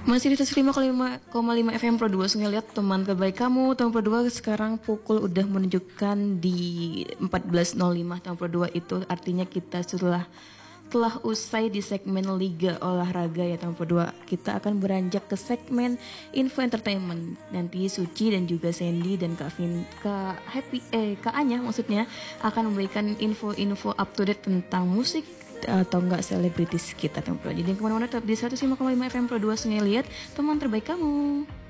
Masih di 105,5 FM Pro 2 Sungai Lihat, teman terbaik kamu. Teman Pro 2 sekarang pukul udah menunjukkan di 14.05. Teman Pro 2 itu artinya kita telah usai di segmen Liga Olahraga ya teman Pro 2. Kita akan beranjak ke segmen Info Entertainment. Nanti Suci dan juga Sandy dan Kak Anya maksudnya akan memberikan info-info up to date tentang musik atau enggak selebritis kita teman Pro. Jadi kemana-mana tetap di 105,5 FM Pro 2 Sungai Lihat, teman terbaik kamu.